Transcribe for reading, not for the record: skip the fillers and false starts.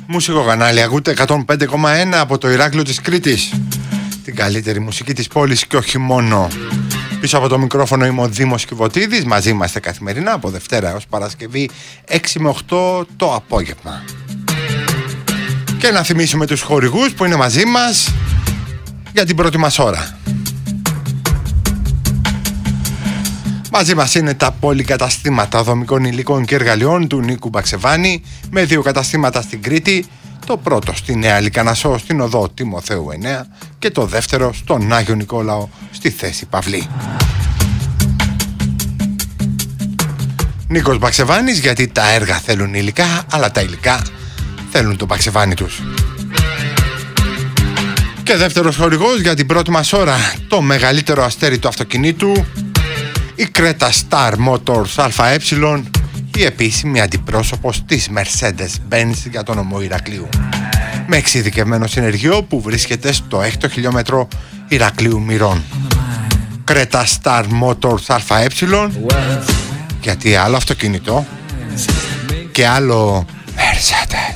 Μουσικοκανάλι, ακούτε 105,1 από το Ηράκλειο της Κρήτης. Την καλύτερη μουσική της πόλης και όχι μόνο. Πίσω από το μικρόφωνο είμαι ο Δήμος Κιβωτίδης. Μαζί είμαστε καθημερινά από Δευτέρα έως Παρασκευή 6 με 8 το απόγευμα. Και να θυμίσουμε τους χορηγούς που είναι μαζί μας για την πρώτη μας ώρα. Μαζί μας είναι τα πολυκαταστήματα δομικών υλικών και εργαλειών του Νίκου Μπαξεβάνη, με 2 καταστήματα στην Κρήτη, το πρώτο στη Νέα Λυκανασσό στην οδό Τιμοθέου 9 και το δεύτερο στον Άγιο Νικόλαο στη θέση Παυλή. Νίκος Μπαξεβάνης, γιατί τα έργα θέλουν υλικά, αλλά τα υλικά θέλουν τον Μπαξεβάνη τους. Και δεύτερος χορηγός για την πρώτη μας ώρα, το μεγαλύτερο αστέρι του αυτοκινήτου, η Creta Star Motors ΑΕ, η επίσημη αντιπρόσωπος της Mercedes-Benz για τον ομό Ηρακλείου, με εξειδικευμένο συνεργείο που βρίσκεται στο 6ο χιλιόμετρο Ηρακλείου Μυρών. Creta Star Motors ΑΕ, γιατί άλλο αυτοκίνητο και άλλο Mercedes.